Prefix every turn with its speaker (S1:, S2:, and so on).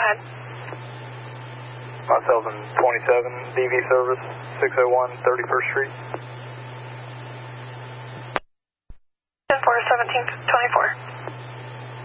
S1: ahead.
S2: Myself in 27, DV service, 601 31st Street.
S1: 10-4, 17-24.